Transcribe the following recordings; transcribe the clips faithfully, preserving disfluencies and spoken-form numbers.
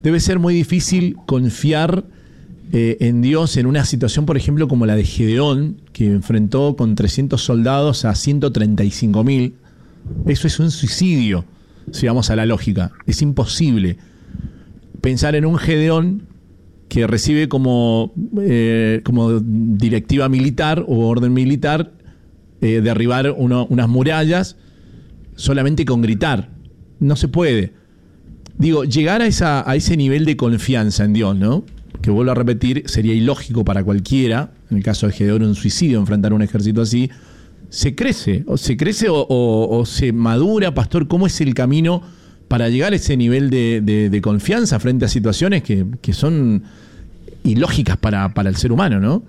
Debe ser muy difícil confiar eh, en Dios en una situación, por ejemplo, como la de Gedeón, que enfrentó con trescientos soldados a ciento treinta y cinco mil. Eso es un suicidio, si vamos a la lógica. Es imposible pensar en un Gedeón que recibe como, eh, como directiva militar o orden militar eh, derribar uno, unas murallas solamente con gritar. No se puede. Digo, llegar a, esa, a ese nivel de confianza en Dios, ¿no? Que vuelvo a repetir, sería ilógico para cualquiera, en el caso de Gedeón, un suicidio, enfrentar un ejército así. ¿Se crece? ¿O se crece o, o, o se madura, pastor? ¿Cómo es el camino para llegar a ese nivel de, de, de confianza frente a situaciones que, que son ilógicas para, para el ser humano, ¿no?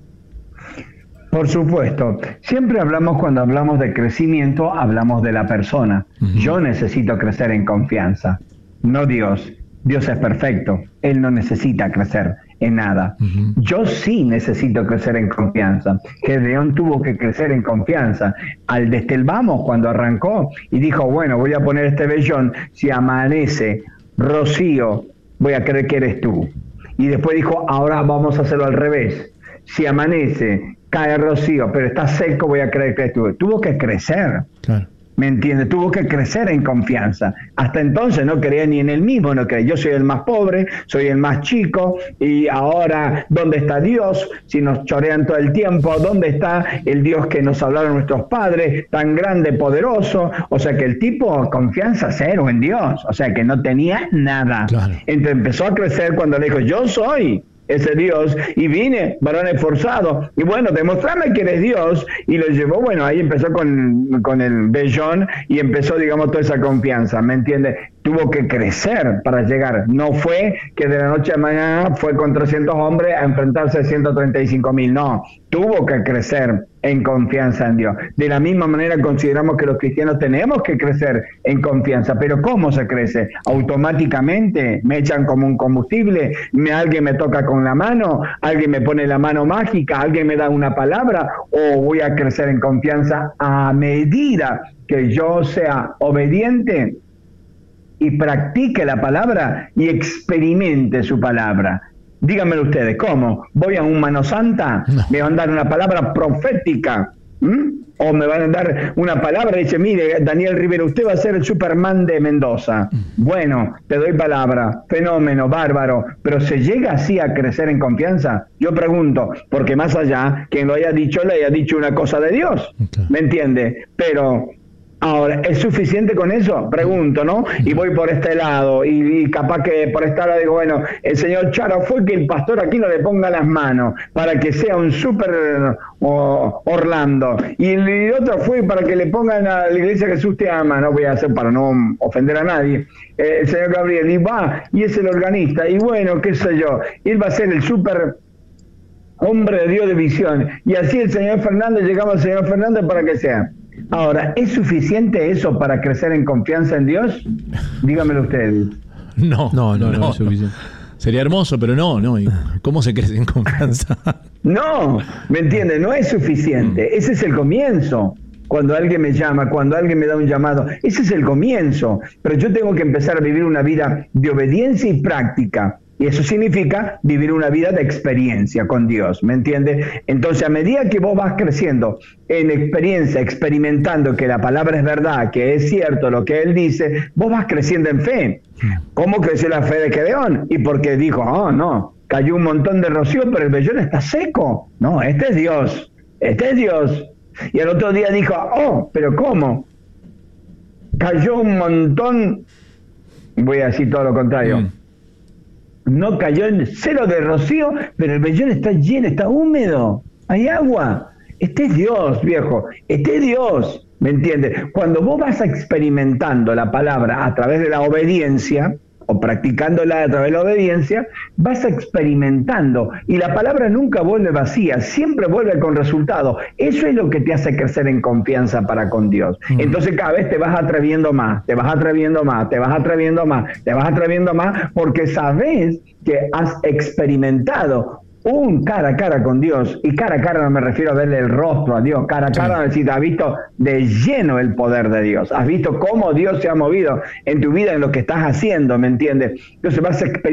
Por supuesto. Siempre hablamos, cuando hablamos de crecimiento, hablamos de la persona. Uh-huh. Yo necesito crecer en confianza, no Dios. Dios es perfecto. Él no necesita crecer en nada. Uh-huh. Yo sí necesito crecer en confianza. Gedeón tuvo que crecer en confianza. Al desde el vamos, cuando arrancó, y dijo, bueno, voy a poner este vellón, si amanece rocío, voy a creer que eres tú. Y después dijo, ahora vamos a hacerlo al revés. Si amanece, cae rocío, pero está seco, voy a creer que eres tú. Tuvo que crecer. Claro. ¿Me entiendes? Tuvo que crecer en confianza. Hasta entonces no creía ni en él mismo, no creía. Yo soy el más pobre, soy el más chico, y ahora, ¿dónde está Dios? Si nos chorean todo el tiempo, ¿dónde está el Dios que nos hablaron nuestros padres, tan grande, poderoso? O sea que el tipo, confianza cero en Dios, o sea que no tenía nada. Claro. Entonces empezó a crecer cuando le dijo, yo soy ese Dios, y vine, varón esforzado, y bueno, demostrame que eres Dios, y lo llevó, bueno, ahí empezó con, con el vellón, y empezó, digamos, toda esa confianza, ¿me entiendes? Tuvo que crecer para llegar, no fue que de la noche a mañana fue con trescientos hombres a enfrentarse a ciento treinta y cinco mil, no, tuvo que crecer en confianza en Dios. De la misma manera consideramos que los cristianos tenemos que crecer en confianza, pero ¿cómo se crece? ¿Automáticamente? ¿Me echan como un combustible? ¿Me, ¿Alguien me toca con la mano? ¿Alguien me pone la mano mágica? ¿Alguien me da una palabra? ¿O voy a crecer en confianza a medida que yo sea obediente y practique la palabra y experimente su palabra? Díganmelo ustedes, ¿cómo? ¿Voy a un mano santa? No. ¿Me van a dar una palabra profética? ¿Mm? ¿O me van a dar una palabra y dice, mire, Daniel Rivera, usted va a ser el Superman de Mendoza? Bueno, te doy palabra, fenómeno, bárbaro, pero ¿se llega así a crecer en confianza? Yo pregunto, porque más allá, quien lo haya dicho, le haya dicho una cosa de Dios, okay. ¿Me entiende? Pero... ahora, ¿es suficiente con eso? Pregunto, ¿no? Y voy por este lado, y, y capaz que por este lado digo, bueno, el señor Charo fue que el pastor aquí no le ponga las manos, para que sea un súper oh, Orlando. Y el otro fue para que le pongan a la iglesia que Jesús te ama, no voy a hacer para no ofender a nadie. Eh, el señor Gabriel, y va, y es el organista, y bueno, qué sé yo, él va a ser el súper hombre de Dios de visión. Y así el señor Fernández, llegamos al señor Fernández para que sea. Ahora, ¿es suficiente eso para crecer en confianza en Dios? Dígamelo ustedes. No, no, no, no, no es suficiente. Sería hermoso, pero no, no. ¿Cómo se crece en confianza? No, ¿me entiendes? No es suficiente. Ese es el comienzo. Cuando alguien me llama, cuando alguien me da un llamado, ese es el comienzo. Pero yo tengo que empezar a vivir una vida de obediencia y práctica. Y eso significa vivir una vida de experiencia con Dios, ¿me entiendes? Entonces, a medida que vos vas creciendo en experiencia, experimentando que la palabra es verdad, que es cierto lo que Él dice, vos vas creciendo en fe. ¿Cómo creció la fe de Gedeón? Y porque dijo, oh, no, cayó un montón de rocío, pero el vellón está seco. No, este es Dios, este es Dios. Y el otro día dijo, oh, pero ¿cómo? Cayó un montón, voy a decir todo lo contrario. Mm. No cayó en cero de rocío, pero el vellón está lleno, está húmedo, hay agua. Este es Dios, viejo, este es Dios, ¿me entiendes? Cuando vos vas experimentando la palabra a través de la obediencia, o practicándola a través de la obediencia, vas experimentando, y la palabra nunca vuelve vacía, siempre vuelve con resultado. Eso es lo que te hace crecer en confianza para con Dios. Mm. Entonces cada vez te vas atreviendo más, te vas atreviendo más, te vas atreviendo más, te vas atreviendo más, porque sabes que has experimentado un cara a cara con Dios, y cara a cara no me refiero a verle el rostro a Dios, cara a cara, sí. decir, has visto de lleno el poder de Dios, has visto cómo Dios se ha movido en tu vida, en lo que estás haciendo, ¿me entiendes? Entonces vas a